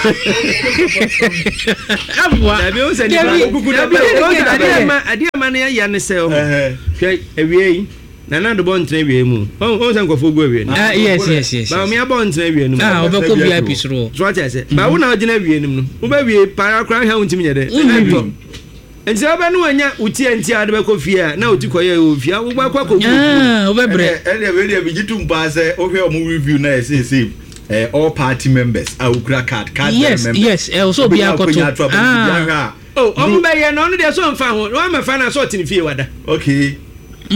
emwa na be o say ni adi ama na ya ne say o hwe ewie na do bon tena ewie mu o say nkofo go ewie yes ba mi abon tena ewie nu obeko VIP sro so what I say ba wo na ogina ewie nu wo ba wie para kra ha untimi nyede nti aba no anya uti anti ade be kofia na uti koye ofia wo gba kwa ko obebre we be gitum pa say o hwe o mu review na say all party members awukra card yes members yes also be akoto o be ye no de so mfa ho wa me fa na so tin fie wada okay so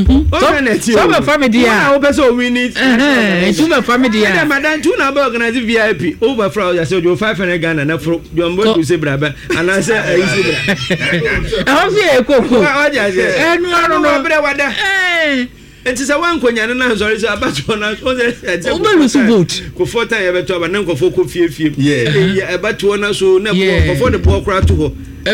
my family ya o be so win it so my family ya madam tu na be organize VIP over for you say you 500 Ghana na for you mbo to say braba and say easy bra how fe ekoko wa ja say enu aro no bre wada enti say wan konya na nzori so abato na o say o be lusu vote ko fota ya beto aba na nkofo ko fie yeah abato na so na ko for the boy kra to ho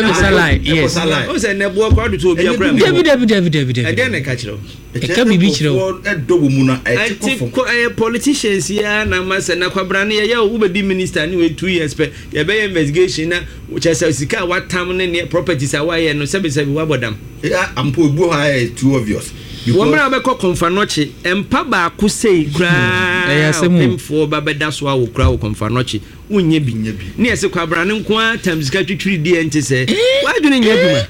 yes o say na boy kra to obi akra David again na ka chiro e ka bibi chiro edobo mu na etikofo politicians ya na masa na kwabra na ya wo be di minister ni we 2 years pe ya be investigation na chesa sika watam ne properties awaye no sebe wa bodam ampo bu ha too obvious womra be ko konfa noche empa ba ku sei kra pemfo ba be da so awo kra wo konfa noche unye bi ne ese kwabra ne nko atamsika twitwiri di ente se wadwene nya dwuma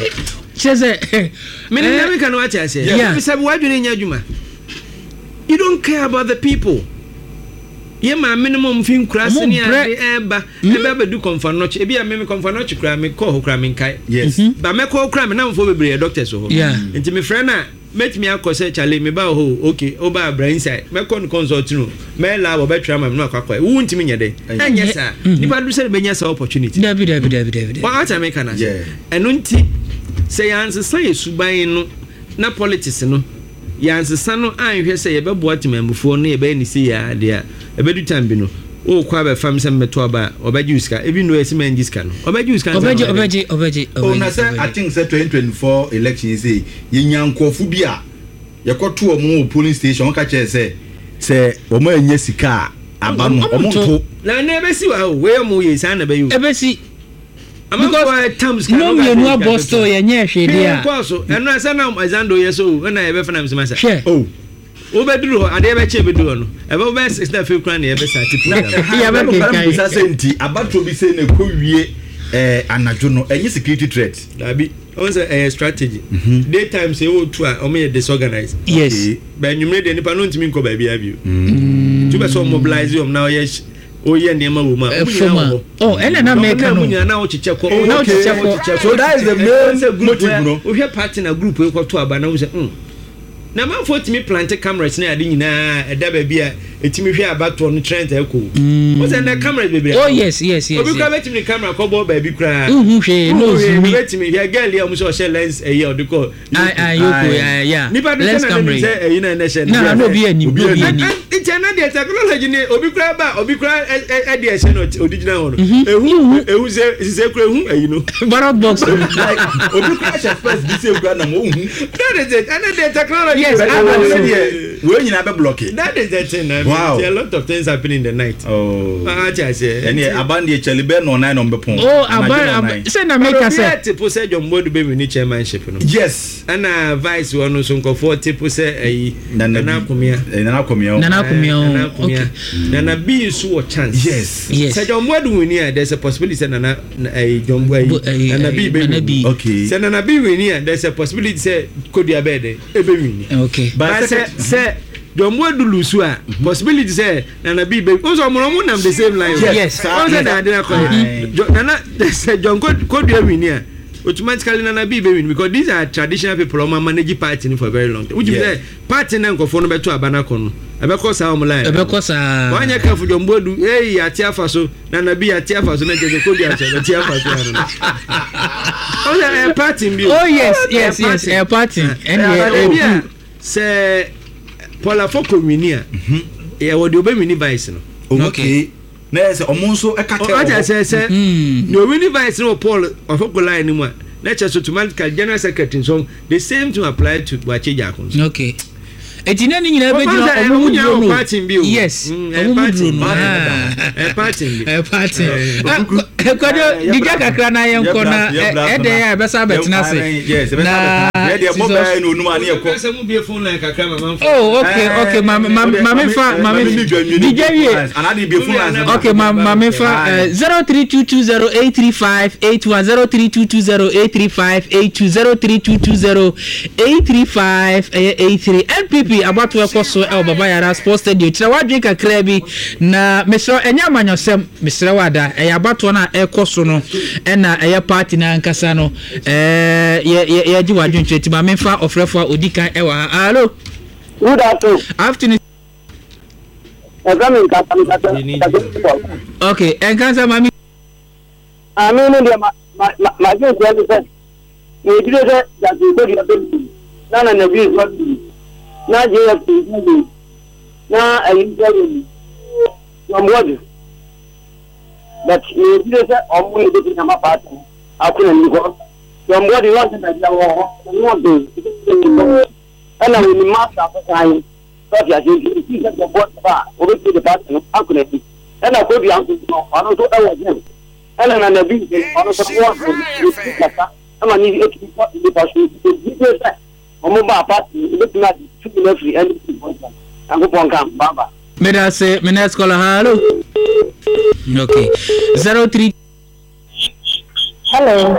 chese me ne we kan watch ase be say wadwene nya dwuma you don't care about the people ye ma minimum fin krase ni eba ebe do konfa noche ebi ya me konfa noche kra me ko ho kra me kai yes ba me ko kra me na mfo bebre doctors ho enti me friend na met me akose chale me ba ho okay oba brain side me kon consult no me la bo betwa ma no akwa wu ntimi nyede anya sa nipa du se be nya sa opportunity David wa ata me kana eno nti se yanse sa yesuban no na politics no yanse sa no anhwe se ye bebo atimamfo no ye be ni se ya de a ebe du tambi no o kwa be fam sem meto aba obaji uska ebi no esi man jiska no obaji uska obaji o na say I think say 2024 election say ye nyankofo bi a ye koto omo polling station ka che say omo anya sika aba no omo to na na ebe si wa we mo ye san na be yu ebe si because times no me no abosto ye nya hwede a so eno asa na azando ye so na ye be fana msema sa obeduru ade be che beduru no ebe be 6 fe kran ye be start program ya be kan sa senti abatro bi se na ko wie anajo no enye security threat dabi on say strategy daytime say o to o me disorganize yes ba nyumre de nipa no ntimi nko ba bia bio to be so mobilize you now ye o ye nema wo ma ene na make no na o chiche ko so that is the main motive no o hwe party na group e ko to aba na wo say na man for timi plant cameras na ade nyina eda ba bia etimi hwe abato no trend eko o say na camera bebe oh yes obi ka betimi camera ko bo ba bi kra hwe no zoom betimi ya girl ya muso she lens e ya odiko yoko ya nipa do say na e na she na no bi ani it's another technology ni obi kra ba obi kra e de she no original one ehu se kra ehu ayi no baro box obi kra she first bi se kra na mo hu that is it another technology yes we nyina be block it that is the thing wow. There are a lot of things happening in the night I say any abandi chalibe no nine on be pon say na make us say people say John Bodu be win chairmanship no yes and vice one so nko 40 people say nana kumia okay nana be so chance yes say John Bodu win here there's a possibility say nana John Bodu nana be okay say nana be win here there's a possibility say Kodia Bede e be win okay but say John Bodu lusu a possibility say nana be also mo nam the same line yes also na dey na nana say John Kodia win here automatically na be win because these are traditional people on manage party for a very long time. Would you say party na nkofo no beto abanako no ebeko sa omla ebeko sa wanya ka fu jombodu ati afaso na bi ati afaso na jeje ko bi ati afaso no oh yeah party bi oh yes a party and say Paula for communia e wo de obemini vice no okay na say omonso e ka tell o say no wini vice no Paul of line ni mu na che automatically general secretary so the same to apply to Wache Jakons okay etina ni nyina be jina omu party bi yes party kwado diga kakra na yen ko na ede ya be sa betina se na de mo ba no nu ani e ko se mu be phone line kakra mama oh okay mama fa diga wie anadi be phone line okay mama fa 0322083581 NPP about to koso e baba yara sports stadium tira wadwe kakra bi na mesro enya amanyosem mesro wada e abato na e koso no e na e party na nkasa no ye ji wadwe ntweti ma memfa ofrefo odikan e wa hello good afternoon okay enkansa mami aminu dia ma je se ni dire se ya ko dia na na bi so na je ya na ayin jari ngomwadi but ni dire se omu ni de na mapata akuna ni ko ngomwadi wote na ya wo ngomwadi ana ni masa kwa sai so ya je ki se ngomwadi ba o be de pata akuna ni ana ko bi an ko ano to dawo je ana na nabi ano so ko ama ni e ki ko de pa so di se omo ba party look na to every and ango ponka baba meda se menes kola hello okay 03 hello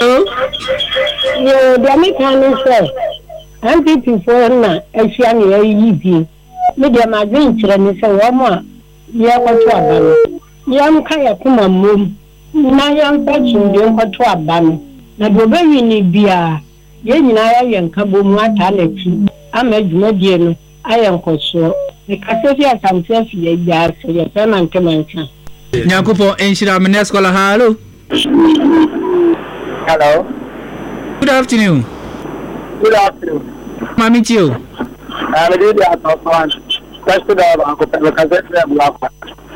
yo dami kan say MPP for na ehia ne yi bi me dia ma green kire ni say wo mo ya kwato abano ya mka ya kuma mom na ya kwato ndio kwato abano na do be wi ni bia ye nyina ya yenka bomu ataleti ama dwuma die no ayenkoso e kasefia samtefia ya se ye pema nkemanka nyakupo enshira menes kola hello good afternoon mami tio I'm ready to talk on just to the uncle kasefia black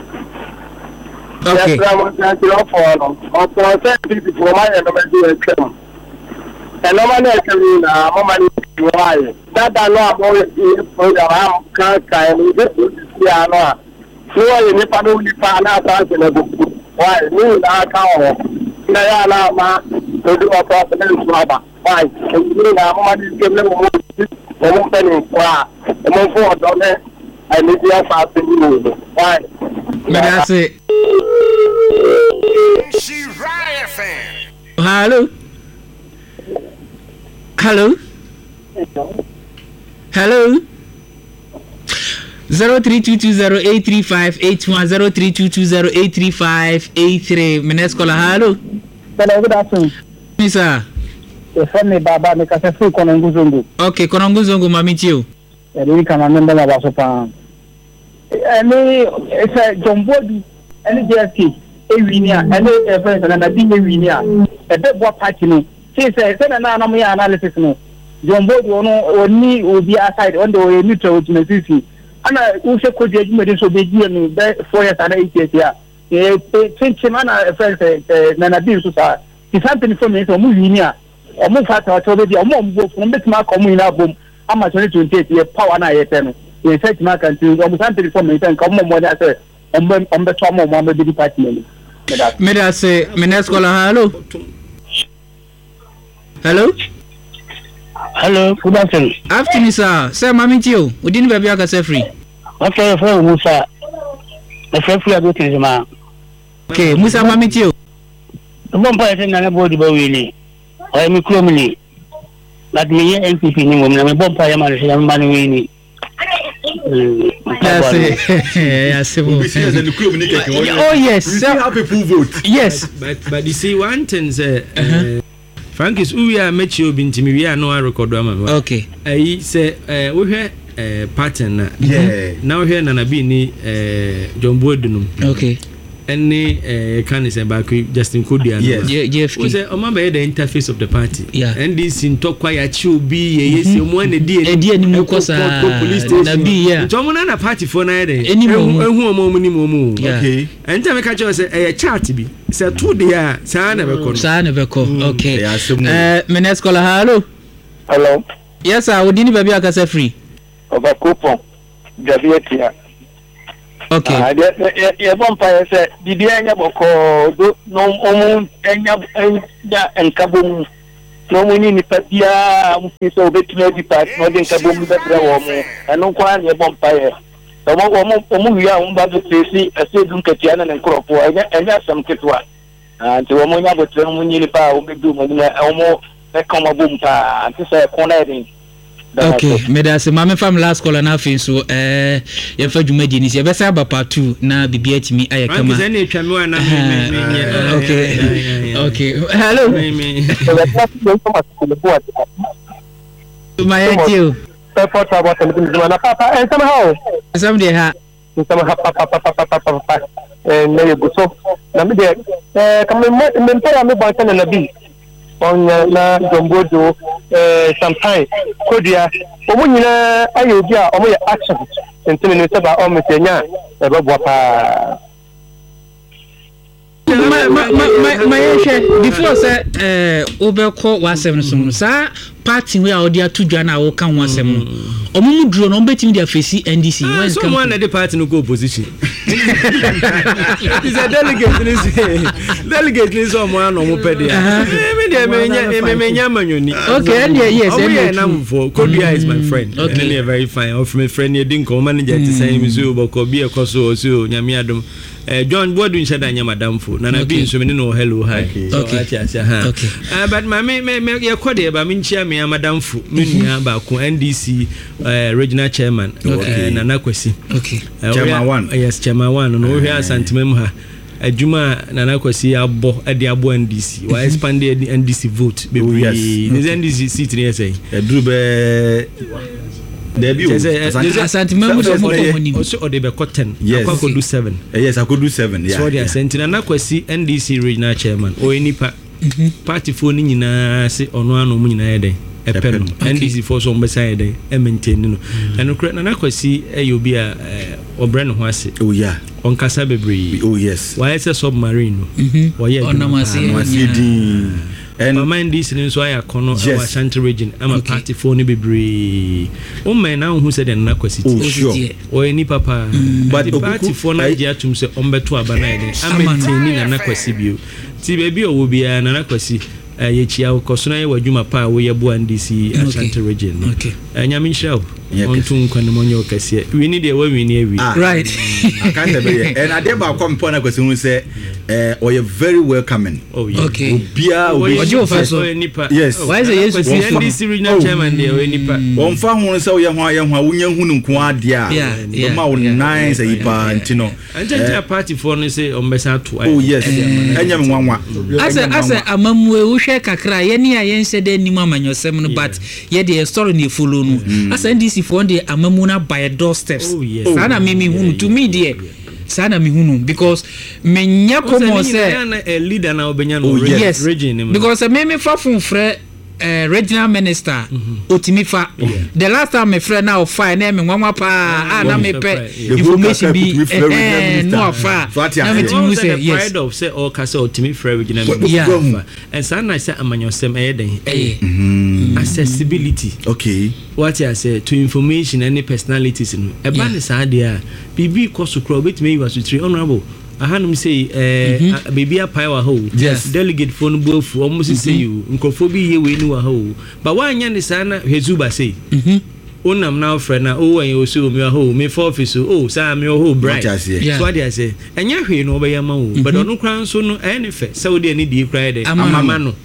okay yes I'm going to follow on process people my and and no man is telling na mama ni why that no about the program can we ya no so you ni pa no ni pa na ta se na why ni na ka o na ya na ma to do a problem so why ni na mama ni ke le mo pe ni kwa mo fo do ne I need you fa se ni why that's it she right fan hello 0322083581 menes kola hello good afternoon sir efemi baba me ka se fu kononguzongo okay kononguzongo mami tio eri kama member la baso pa eni ese jombodu eni JSK ewinia eni efense na bi ewinia ebe bo party no say na mo ya analysis no jombodu ono oni obi aside on the neutral ultimately ana u se ko je jumede so be die no be 4 years ana 8 years ya e mana efense na bi so sa the something for me so mu winia o mu fata to be dia o mu mbo fun betima ko mu ina bom ama 2028 ye power na ye te no ye set ma kan tu o mu something for me ten ko mu mo na say on be to mo be di party no meda se menes kola hello good afternoon afternoon sir say mami tio odin ba bia ka say free okay for Musa the free ago tizima okay Musa mami tio bon pa ete na body ba wini o mi kromni but me NPP ni mo na me bon pa ya ma se ya ma ni wini oh yes we see how people vote yes but you see one thing Frankis we are mechi obi ntimi we are no record am. Okay. Say we hear pattern na. Yeah. Now here na bi ni John Boydunum. Okay. Any can is about Justin Kodia. Yes. We say omamba the interface of the party. Yeah. And this in talk quiet chu be yes one a dia ni mu kosa na bi yeah. Tomuna na party for na dey. Ehu omo. Okay. And time catch us say chart bi. Say two dia sa na be ko. Sa na be ko. Okay. Menes kola hello. Yes sir, we dini baby akasa free. Over coupon. Gaviatia. Okay. Ya vampire say did anya boko do no omu enya enkabum no muni ni papia mfiso obetime di part no de enkabum bebre wo mu eno kwa ya vampire so omu ya umba do pesi ase dun katia na nkropo enya sam ketwa anti wo mu nya botre mu nyini pa o bedu mu na omu e koma bum pa anti say kona edin. Okay, medase mame fam last call na afin so ye fa dwumadi ni se be sa ba part 2 na bibia atimi ayekama. Okay. Hello. My you. Support about na papa and somehow. Some dey ha. Somehow papa. Na ye guso. Na me dey me mpara me ba tan na bi. On na Dombodo sometime Kodia omunyina ayobi a omo ye action ntene ne seba o metenya e bebo pa before say obeko wasem no sa party we a odi atudwa na wo kan wasem no omumu duro no betimi dia face NDC when someone at the party no go opposition is a delegate is someone no pede menya manyoni okay and yes and I'm for Kodia is my friend okay very fine of my friend you didn't come manager to say me so boko bi e koso so nyame adom John Bodu nshada nya madam fo na na bi nso me no hello hi okay but me ye kode ba me nchia me madam fo me nua ba ko NDC regional chairman na nakwasi okay chairman 1 yes chairman 1 no we are santimem ha adwuma na nakwasi abo NDC wa expand NDC vote be this NDC seat ni say edrube debut asantimem do mo also odebe cotton I could do 7 yes I could do 7 yeah so they are sentina nakwasi NDC regional chairman o enipa party for ni nyina se ono anu mu nyina yede epem NDC for so mbesa yede e maintain no eno kra na nakwasi eyobi a obreno ho ase oh yeah on kasa bebre oh yes why is a submarine no why and my mind this in so I kono our Ashanti region I'm a party for ni bebre o man now who said na kwasi oh sure o eni papa but the party for Nigeria tum say ombeto abana yede am maintain na kwasi bio ti baby o bi na nakwasi ye chia ko so na ye wadwuma pa wo ye bo NDC Ashanti region nyame nhyira onto nkwane monyo kase we need the we need we right I can't be and I dey ba come point na kwasi hu say or you very welcoming okay obia ojo faso yes why is yes NDC regional chairman there we nipa on fa hu say ye ho wunya hu nko ade a ma nice yipa ntino and party for no say ombesa to oh yes enya me nwanwa asa amamwe wo hwe kakra ye ne ayen se de nim amanyosem no but ye de story ne follow no asa NDC for the amamuna by doorsteps sana mimi hunu to me there sana mi hunu because menya komo say a leader na obenya no region because me fa frɛ regional minister Otimifa the last time me friend now fire na me nwanwa pa na me pe information bi no fa na me timu say yes pride of say all kasa Otimifa regional minister and sana say amanyosem den accessibility okay what I say to information any personalities no e ba ne sa de a bibi koso kro betime you aso 3 honorable ahanum say baby apaiwa ho delegate phone bofu almost say you nkrofobi ye we ni wa ho but wanya ni sana hezuba say onam now friend na o wan you so me ho me for office o sa me ho bright so what I say enya hwe no obeyama wo but onu kran so no ene fe saudi ani di kra de amama no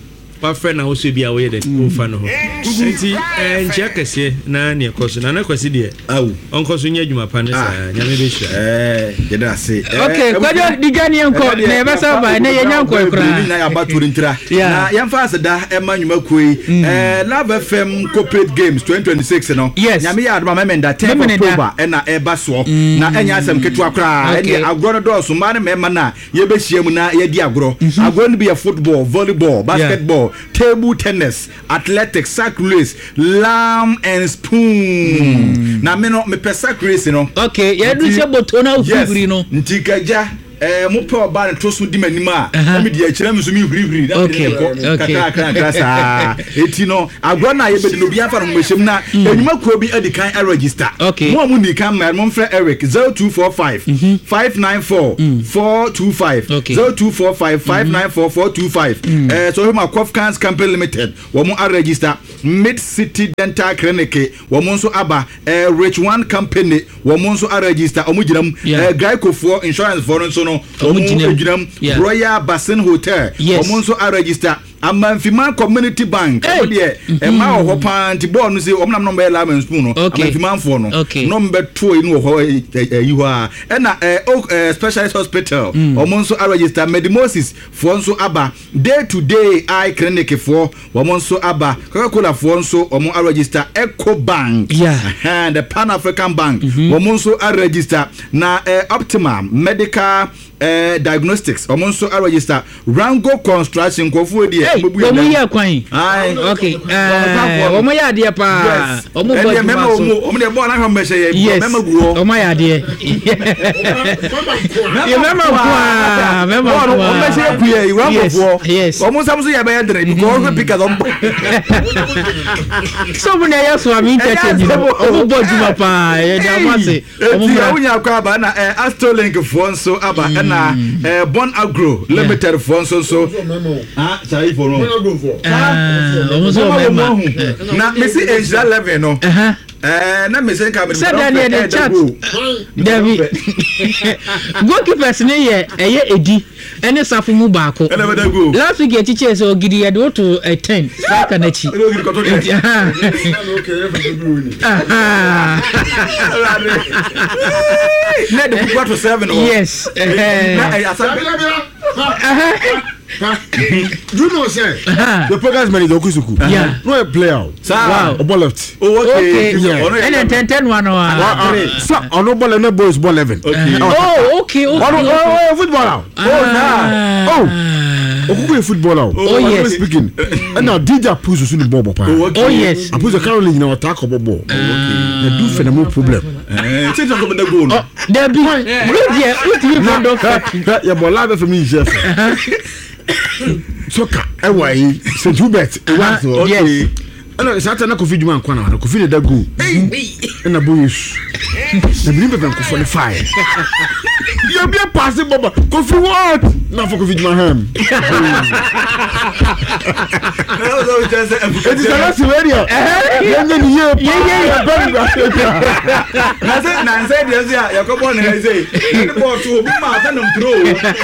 wa friend na wo so bia wo ye de wo fa no ho nti enche kese na ne koso na kwasi de awu onko so nya adwuma pa ne sa nyame be hwa ye da se okay kwajo digani enko na e besa ba na ye nya enko ekura na ya baturi ntira na yemfa aseda e ma nwuma koi Love FM Corporate Games 2026 no nyame ya adoma memenda 10 October na e ba so na enya asem ketu akra e agro no do so ma ne mema na ye be hia mu na ye di agro agro no be football, volleyball, basketball, table tennis, athletics, sack race, lamb and spoon. Na me no me pe sack race no. Okay, ye do se botona ufiri no. Ntikaja mo pe oba ne toso di manima me di akira me so me hurihuri kaka sa eti no agro na ye be no bia fa no mehim na enuma kuro bi edikan register mo mu ni kan mo mfra Eric 0245 594 425 0245 594 425 so him Cofcans Company Limited wo mo register Mid City Dental Clinic wo mo so aba Rich One Company wo mo so register o mo ginam Geico for insurance for so no omunjinam Royal Basin Hotel omunso a register Amanfima Community Bank de e ma ho pan ti ball no se omnam no be la man spoon no Amanfima fo no no mbe to inu ho yi ho a e na specialist hospital omunso a register Medimosis fo nso aba day to day eye clinic fo omunso aba Coca-Cola fo nso omun a register Eco Bank and the Pan African Bank omunso a register na Optima Medical diagnostics omunso a register Rango Construction kofu de omo ya kwan okay omo ya de pa omo bo omo de bo na ho mese ye mema guro omo ya de ye mema kwa omo mese ku ye Rango fo omo samso ya be ya dre because we pick them so mo na ya so am interchange omo bo juma pa ye de amase omo ya unya kwa ba na Astrolink fo nso aba na Bon Agro Limited fo nso so sai for no na mesi age level no na mesi ka be the chat David goalkeepers ne ye edi ene safu mu baako last week teacher say ogidi ye do to 10 striker na chi na de 4 to 7 yes you know say the program manager Okusuku no a player wow ball left okay and 10 one so on ball no boys ball 11 okay footballer Okuku footballer yes speaking and now DJ push so the ball pa yes I push the Caroline na attack ball the do phenomenal problem say talk about the goal no there be yeah ball live for me chef soka ewai St. Hubert yes ana sata na Kofi Juma nkwana na Kofi da go na boyes na bilimbe ban Kofi on fire you be passing baba Kofi what na for Kofi Juma ham it is a last radio na say this ya ko born na say the ball to obi ma ta nam throw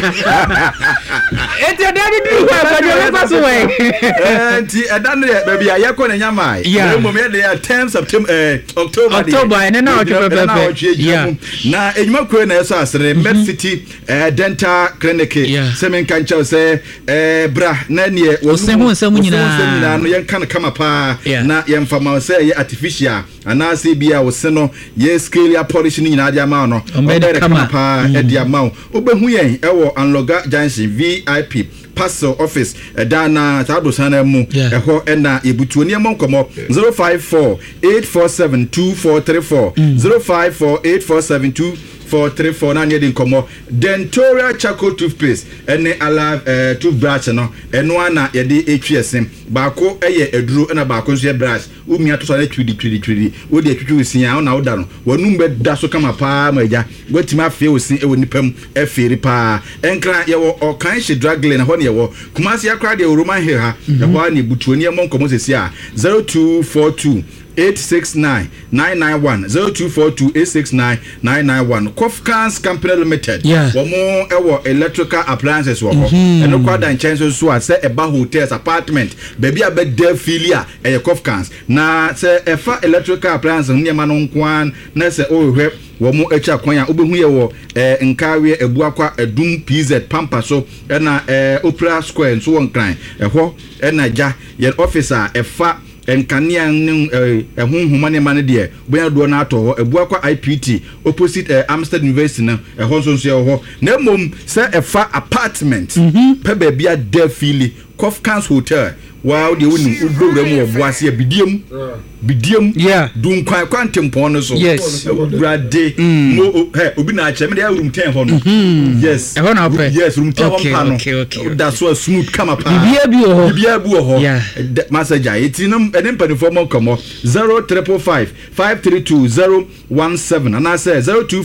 it your daddy do but you pass away anti edan baby ya ko na nyama mo me dey 10 September October and now na enyuma ko na so asere Med City Dental Clinic semen kan chaw say bra na ne wo nsemu nyina no yen kan kama pa na yen fama say ye artificial ana say bia wo se no ye scale ya polish ni nyina dia ma no kama pa e dia ma obehu yen e wo Anloga Junction VIP Pastor Office Dana Tado Sana mu eho na ebutu oni emon komo 054 847 2434 054 847 2434 na nyedi nkomo Dentoria Charcoal toothpaste ene alive toothbrush no eno ana yede etwiesem baako eye eduru na baako nso ye brush umia to so na twidi wo de twitwi osin a na woda no wanum be da so kama pa maja watima afi osin e woni pam afiri pa enkra ye wo okan hye dragle na ho ne ye wo kumasi akra de Roman Hill ha ye ho na butuoni emon komo sesi a 0242 869-991 0242-869-991 Kofkans Company Limited. Womo ewo electrical appliances wo ho. Eno kwada nchenso so a se eba hotels apartment baby abeda filia Kofkans na se efa electrical appliances nyema no nkwan na se ohwe womo echa kwan a obehu ye wo nkawe ebuakwa edum PZ pampa so na Opera Square so won kran eho na ja ye officer efa enkania ehunhuma ne mane de boya do na ato ho ebuakwa IPT opposite Amsterdam University na eho so ho na mom se efa apartment pe ba bia da fili Kofkans Hotel wow de woni udowra mu oboase bidiem dun kwan tempon no so brade mo obi na ache me de room 10 ho no yes e ho na ope yes room 10 ho pa no that's what smooth come up bibia bi ho massager etinum ene mpanifo mo komo 0355532017 and I say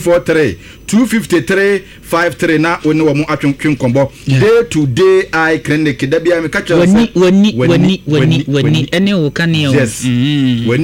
0243-253-53 na woni wo mo atwentwen kombo day to day eye clinic da bia me ka wani ene wo kan ye yes